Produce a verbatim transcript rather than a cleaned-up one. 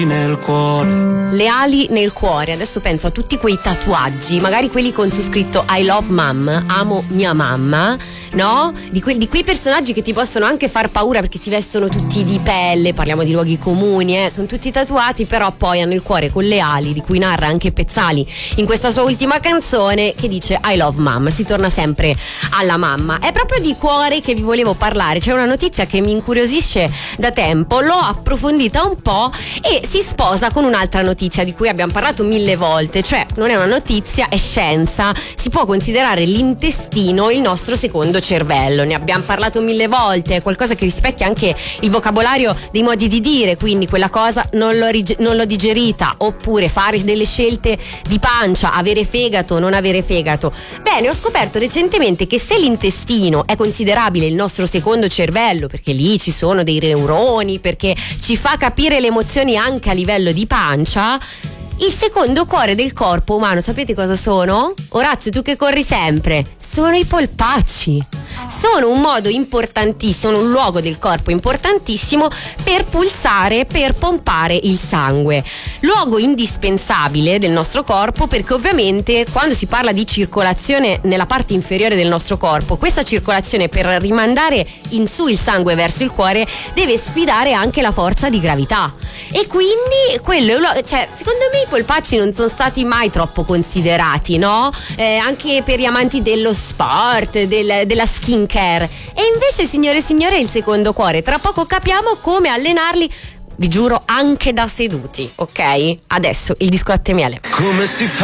nel cuore. Le ali nel cuore. Adesso penso a tutti quei tatuaggi, magari quelli con su scritto I love mom, amo mia mamma, no? Di, que- di quei personaggi che ti possono anche far paura perché si vestono tutti di pelle, parliamo di luoghi comuni, eh? Sono tutti tatuati, però poi hanno il cuore con le ali, di cui narra anche Pezzali in questa sua ultima canzone, che dice I love mom, si torna sempre alla mamma. È proprio di cuore che vi volevo parlare. C'è una notizia che mi incuriosisce da tempo, l'ho approfondita un po' e si sposa con un'altra notizia di cui abbiamo parlato mille volte, cioè non è una notizia, è scienza. Si può considerare l'intestino il nostro secondo cervello, ne abbiamo parlato mille volte, è qualcosa che rispecchia anche il vocabolario dei modi di dire, quindi quella cosa non l'ho, rig- non l'ho digerita, oppure fare delle scelte di pancia, avere fegato, non avere fegato. Bene, ho scoperto recentemente che se l'intestino è considerabile il nostro secondo cervello, perché lì ci sono dei neuroni, perché ci fa capire le emozioni anche a livello di pancia, il secondo cuore del corpo umano, sapete cosa sono? Orazio, tu che corri sempre, sono i polpacci. Sono un modo importantissimo, un luogo del corpo importantissimo per pulsare, per pompare il sangue. Luogo indispensabile del nostro corpo, perché ovviamente quando si parla di circolazione nella parte inferiore del nostro corpo, questa circolazione, per rimandare in su il sangue verso il cuore, deve sfidare anche la forza di gravità. E quindi quello è un luogo, cioè, secondo me i polpacci non sono stati mai troppo considerati, no? Eh, anche per gli amanti dello sport, del, della skin care. E invece, signore e signori, è il secondo cuore. Tra poco capiamo come allenarli, vi giuro, anche da seduti, ok? Adesso il disco a te miele. Come si fa?